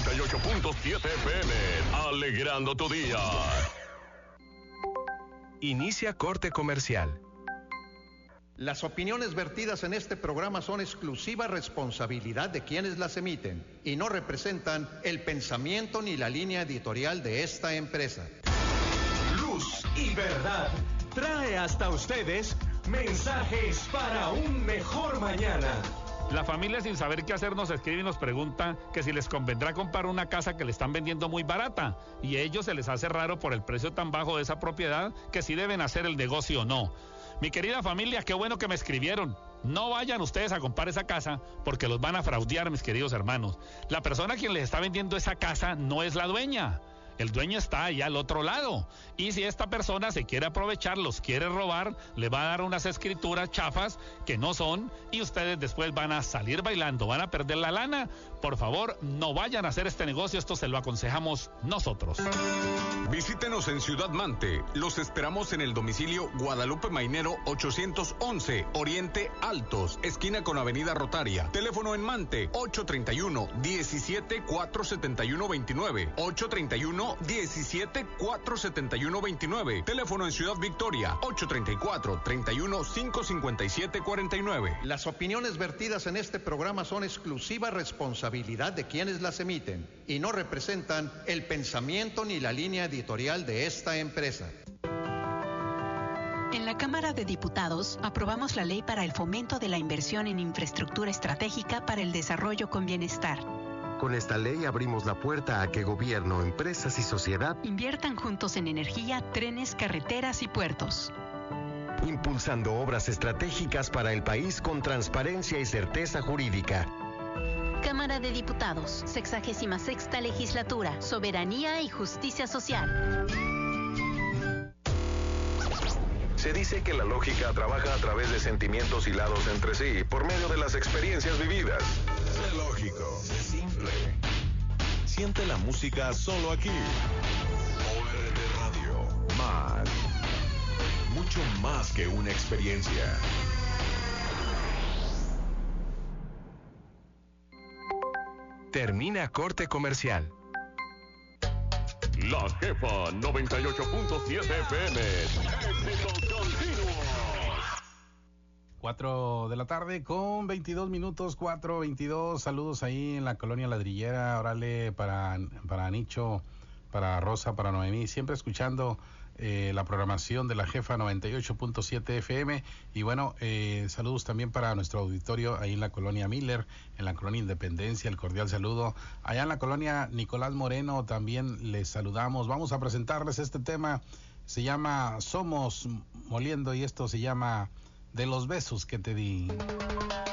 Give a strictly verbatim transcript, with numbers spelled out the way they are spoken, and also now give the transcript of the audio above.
noventa y ocho punto siete F M, alegrando tu día. Inicia corte comercial. Las opiniones vertidas en este programa son exclusiva responsabilidad de quienes las emiten y no representan el pensamiento ni la línea editorial de esta empresa. Luz y Verdad trae hasta ustedes mensajes para un mejor mañana. La familia, sin saber qué hacer, nos escribe y nos pregunta que si les convendrá comprar una casa que le están vendiendo muy barata, y a ellos se les hace raro por el precio tan bajo de esa propiedad que si deben hacer el negocio o no. Mi querida familia, qué bueno que me escribieron. No vayan ustedes a comprar esa casa porque los van a fraudear, mis queridos hermanos. La persona a quien les está vendiendo esa casa no es la dueña. El dueño está allá al otro lado. Y si esta persona se quiere aprovechar, los quiere robar, le va a dar unas escrituras chafas que no son, y ustedes después van a salir bailando, van a perder la lana. Por favor, no vayan a hacer este negocio, esto se lo aconsejamos nosotros. Visítenos en Ciudad Mante. Los esperamos en el domicilio Guadalupe Mainero ochocientos once, Oriente Altos, esquina con Avenida Rotaria. Teléfono en Mante, ocho treinta y uno, diecisiete, cuatrocientos setenta y uno veintinueve, ocho treinta y uno, diecisiete, cuatrocientos setenta y uno veintinueve. Teléfono en Ciudad Victoria, ocho treinta y cuatro, treinta y uno, quinientos cincuenta y siete cuarenta y nueve. Las opiniones vertidas en este programa son exclusiva responsabilidad de quienes las emiten y no representan el pensamiento ni la línea editorial de esta empresa. En la Cámara de Diputados aprobamos la ley para el fomento de la inversión en infraestructura estratégica para el desarrollo con bienestar. Con esta ley abrimos la puerta a que gobierno, empresas y sociedad inviertan juntos en energía, trenes, carreteras y puertos. Impulsando obras estratégicas para el país con transparencia y certeza jurídica. Cámara de Diputados, sexagésima sexta legislatura, soberanía y justicia social. Se dice que la lógica trabaja a través de sentimientos hilados entre sí, por medio de las experiencias vividas. Sé lógico, sé simple. Siente la música solo aquí. O R T Radio. Más. Mucho más que una experiencia. Termina corte comercial. La Jefa noventa y ocho punto siete F M. Éxitos continuos. cuatro de la tarde con veintidós minutos, cuatro veintidós. Saludos ahí en la colonia Ladrillera. Órale, para, para Nicho, para Rosa, para Noemí. Siempre escuchando eh, la programación de la Jefa noventa y ocho punto siete F M. Y bueno, eh, saludos también para nuestro auditorio ahí en la colonia Miller, en la colonia Independencia. El cordial saludo. Allá en la colonia Nicolás Moreno también les saludamos. Vamos a presentarles este tema. Se llama Somos Moliendo y esto se llama De los besos que te di.